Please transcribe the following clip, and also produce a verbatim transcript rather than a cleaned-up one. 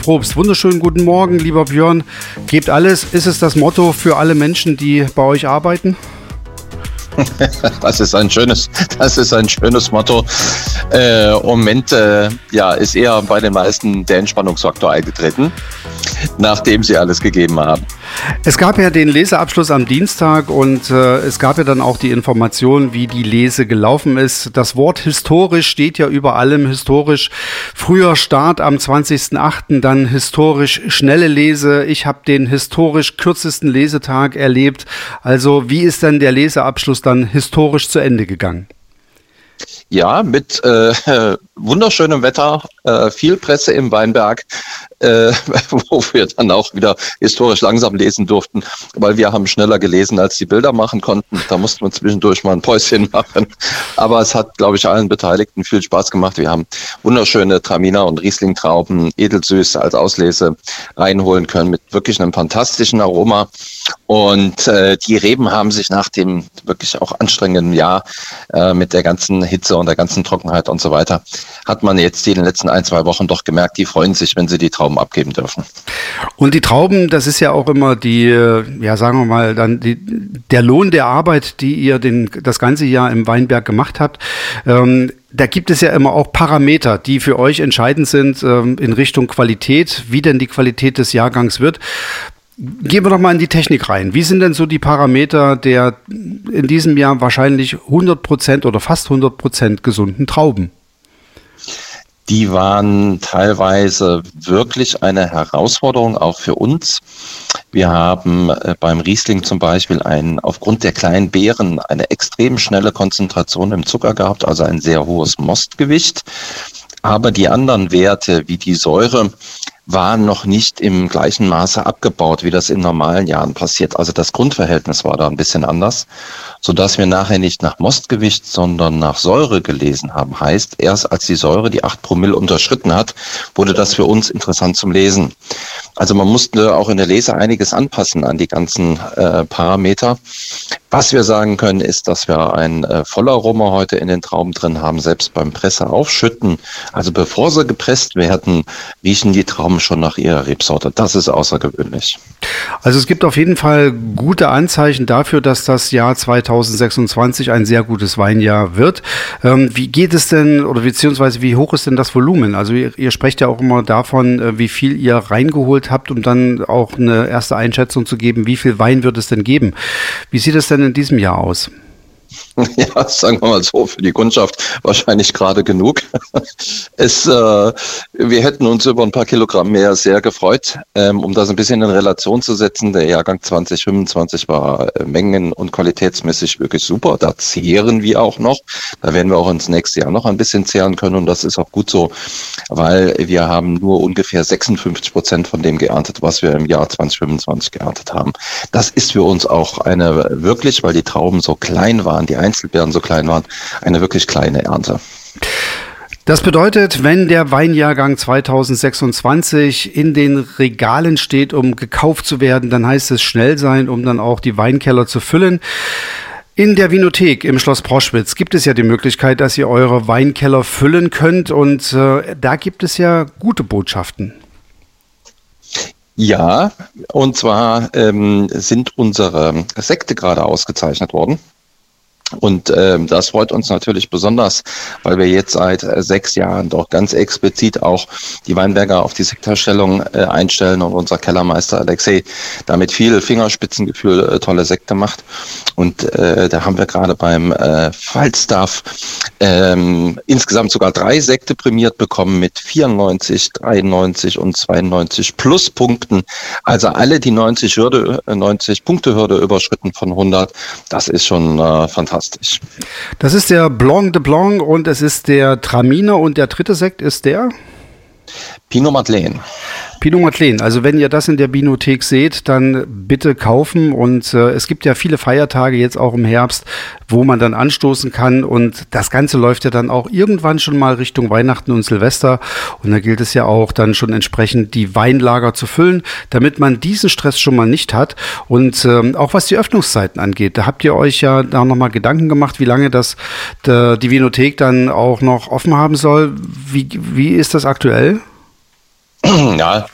Probst. Wunderschönen guten Morgen, lieber Björn. Gebt alles. Ist es das Motto für alle Menschen, die bei euch arbeiten? Das ist ein schönes, das ist ein schönes Motto. Äh, Im Moment äh, ja, ist eher bei den meisten der Entspannungsfaktor eingetreten, nachdem sie alles gegeben haben. Es gab ja den Leseabschluss am Dienstag und äh, es gab ja dann auch die Information, wie die Lese gelaufen ist. Das Wort historisch steht ja über allem. Historisch früher Start am zwanzigsten achten, dann historisch schnelle Lese. Ich habe den historisch kürzesten Lesetag erlebt. Also wie ist denn der Leseabschluss dann historisch zu Ende gegangen? Ja, mit äh, wunderschönem Wetter, äh, viel Presse im Weinberg, äh, wo wir dann auch wieder historisch langsam lesen durften, weil wir haben schneller gelesen, als die Bilder machen konnten. Da mussten wir zwischendurch mal ein Päuschen machen. Aber es hat, glaube ich, allen Beteiligten viel Spaß gemacht. Wir haben wunderschöne Traminer und Riesling-Trauben, edelsüß als Auslese reinholen können mit wirklich einem fantastischen Aroma. Und äh, die Reben haben sich nach dem wirklich auch anstrengenden Jahr äh, mit der ganzen Hitze und der ganzen Trockenheit und so weiter, hat man jetzt in den letzten ein, zwei Wochen doch gemerkt, die freuen sich, wenn sie die Trauben abgeben dürfen. Und die Trauben, das ist ja auch immer die, ja sagen wir mal, dann die, der Lohn der Arbeit, die ihr den, das ganze Jahr im Weinberg gemacht habt. Ähm, da gibt es ja immer auch Parameter, die für euch entscheidend sind ähm, in Richtung Qualität, wie denn die Qualität des Jahrgangs wird. Gehen wir doch mal in die Technik rein. Wie sind denn so die Parameter der in diesem Jahr wahrscheinlich hundert Prozent oder fast hundert Prozent gesunden Trauben? Die waren teilweise wirklich eine Herausforderung, auch für uns. Wir haben äh, beim Riesling zum Beispiel ein, aufgrund der kleinen Beeren eine extrem schnelle Konzentration im Zucker gehabt, also ein sehr hohes Mostgewicht. Aber die anderen Werte, wie die Säure, waren noch nicht im gleichen Maße abgebaut, wie das in normalen Jahren passiert. Also das Grundverhältnis war da ein bisschen anders, sodass wir nachher nicht nach Mostgewicht, sondern nach Säure gelesen haben. Heißt, erst als die Säure die acht Promille unterschritten hat, wurde das für uns interessant zum Lesen. Also man musste auch in der Lese einiges anpassen an die ganzen äh, Parameter. Was wir sagen können, ist, dass wir ein äh, Vollaroma heute in den Trauben drin haben, selbst beim Presse aufschütten. Also bevor sie gepresst werden, riechen die Trauben schon nach ihrer Rebsorte. Das ist außergewöhnlich. Also es gibt auf jeden Fall gute Anzeichen dafür, dass das Jahr zweitausendsechsundzwanzig ein sehr gutes Weinjahr wird. Ähm, wie geht es denn oder beziehungsweise wie hoch ist denn das Volumen? Also ihr, ihr sprecht ja auch immer davon, äh, wie viel ihr reingeholt habt, um dann auch eine erste Einschätzung zu geben, wie viel Wein wird es denn geben? Wie sieht es denn in diesem Jahr aus? Ja, sagen wir mal so, für die Kundschaft wahrscheinlich gerade genug. Es, äh, wir hätten uns über ein paar Kilogramm mehr sehr gefreut, ähm, um das ein bisschen in Relation zu setzen. Der Jahrgang zwanzig fünfundzwanzig war äh, mengen- und qualitätsmäßig wirklich super. Da zehren wir auch noch. Da werden wir auch ins nächste Jahr noch ein bisschen zehren können und das ist auch gut so, weil wir haben nur ungefähr sechsundfünfzig Prozent von dem geerntet, was wir im Jahr zwanzig fünfundzwanzig geerntet haben. Das ist für uns auch eine wirklich, weil die Trauben so klein waren, die Einzelbeeren so klein waren, eine wirklich kleine Ernte. Das bedeutet, wenn der Weinjahrgang zweitausendsechsundzwanzig in den Regalen steht, um gekauft zu werden, dann heißt es schnell sein, um dann auch die Weinkeller zu füllen. In der Winothek im Schloss Proschwitz gibt es ja die Möglichkeit, dass ihr eure Weinkeller füllen könnt und äh, da gibt es ja gute Botschaften. Ja, und zwar ähm, sind unsere Sekte gerade ausgezeichnet worden. Und ähm, das freut uns natürlich besonders, weil wir jetzt seit äh, sechs Jahren doch ganz explizit auch die Weinberger auf die Sektherstellung äh, einstellen und unser Kellermeister Alexei damit viel Fingerspitzengefühl äh, tolle Sekte macht. Und äh, da haben wir gerade beim äh, Falstaff ähm, insgesamt sogar drei Sekte prämiert bekommen mit vierundneunzig, dreiundneunzig und zweiundneunzig Pluspunkten. Also alle die neunzig Hürde, neunzig Punkte Hürde überschritten von hundert. Das ist schon äh, fantastisch. Das ist der Blanc de Blanc und es ist der Traminer und der dritte Sekt ist der? Pinot Madeleine. Pinot Madeleine. Also wenn ihr das in der Winothek seht, dann bitte kaufen. Und äh, es gibt ja viele Feiertage jetzt auch im Herbst, wo man dann anstoßen kann. Und das Ganze läuft ja dann auch irgendwann schon mal Richtung Weihnachten und Silvester. Und da gilt es ja auch dann schon entsprechend die Weinlager zu füllen, damit man diesen Stress schon mal nicht hat. Und ähm, auch was die Öffnungszeiten angeht, da habt ihr euch ja da nochmal Gedanken gemacht, wie lange das de, die Winothek dann auch noch offen haben soll. Wie, wie ist das aktuell? Ja,